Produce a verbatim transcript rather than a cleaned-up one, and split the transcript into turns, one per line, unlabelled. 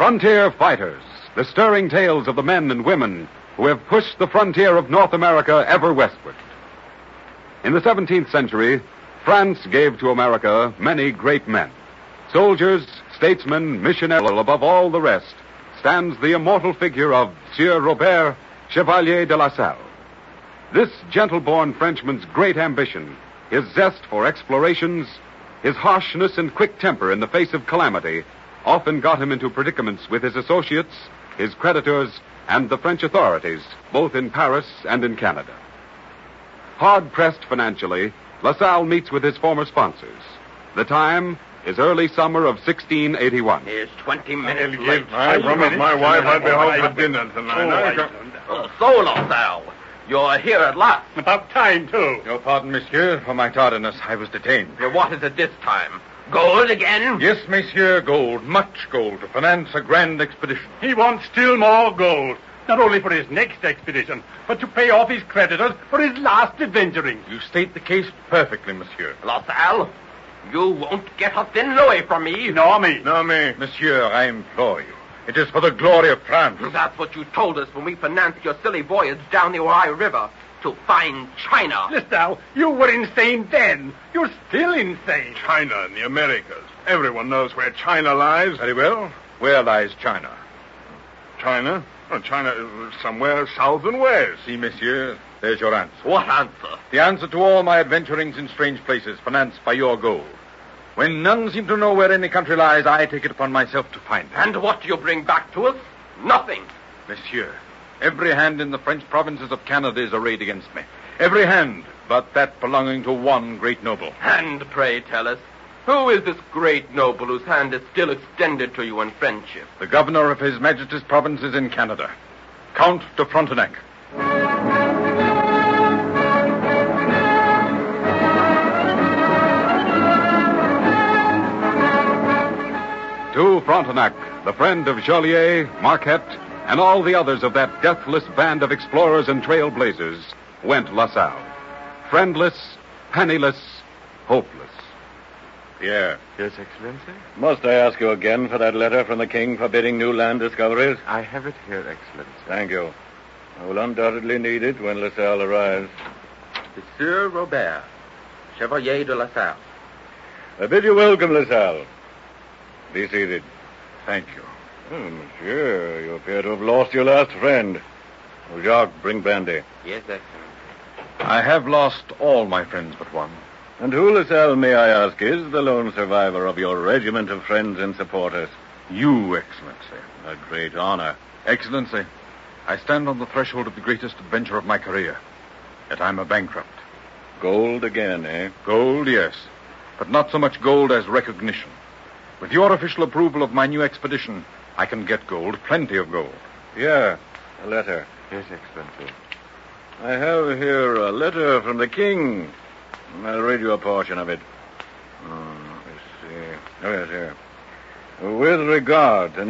Frontier Fighters, the stirring tales of the men and women who have pushed the frontier of North America ever westward. In the seventeenth century, France gave to America many great men. Soldiers, statesmen, missionaries, above all the rest, stands the immortal figure of Sieur Robert, Chevalier de La Salle. This gentle-born Frenchman's great ambition, his zest for explorations, his harshness and quick temper in the face of calamity, often got him into predicaments with his associates, his creditors, and the French authorities, both in Paris and in Canada. Hard-pressed financially, La Salle meets with his former sponsors. The time is early summer of sixteen eighty-one.
Here's twenty minutes
I'll
late.
give- I promised my wife I'd be home for dinner tonight.
Oh, so, La Salle, you're here at last.
About time, too.
Your pardon, monsieur, for my tardiness. I was detained.
What is it this time? Gold again?
Yes, monsieur, gold. Much gold to finance a grand expedition.
He wants still more gold. Not only for his next expedition, but to pay off his creditors for his last adventuring.
You state the case perfectly, monsieur.
La Salle, you won't get a thin louis from me.
Nor me.
No, me. Monsieur, I implore you. It is for the glory of France.
That's what you told us when we financed your silly voyage down the Ohio River to find China.
Listen now, you were insane then. You're still insane.
China and the Americas. Everyone knows where China lies.
Very well. Where lies China?
China? Oh, China is somewhere south and west.
See, monsieur, there's your answer.
What answer?
The answer to all my adventurings in strange places, financed by your gold. When none seem to know where any country lies, I take it upon myself to find it.
And what do you bring back to us? Nothing.
Monsieur, every hand in the French provinces of Canada is arrayed against me. Every hand, but that belonging to one great noble.
And pray tell us, who is this great noble whose hand is still extended to you in friendship?
The governor of His Majesty's provinces in Canada, Count de Frontenac.
To Frontenac, the friend of Joliet, Marquette, and all the others of that deathless band of explorers and trailblazers, went La Salle. Friendless, penniless, hopeless.
Pierre.
Yes, Excellency?
Must I ask you again for that letter from the king forbidding new land discoveries?
I have it here, Excellency.
Thank you. I will undoubtedly need it when La Salle arrives.
Monsieur Robert, Chevalier de La Salle.
I bid you welcome, La Salle. Be seated. Thank you. Oh, monsieur, you appear to have lost your last friend. Oh, Jacques, bring brandy.
Yes, Excellency.
I have lost all my friends but one. And who, La Salle, may I ask, is the lone survivor of your regiment of friends and supporters?
You, Excellency.
A great honor.
Excellency, I stand on the threshold of the greatest adventure of my career. Yet I'm a bankrupt.
Gold again, eh?
Gold, yes. But not so much gold as recognition. With your official approval of my new expedition, I can get gold, plenty of gold.
Here, a letter.
Yes, Excellency.
I have here a letter from the king. I'll read you a portion of it. Oh, let's see. Oh, yes, here. With regard to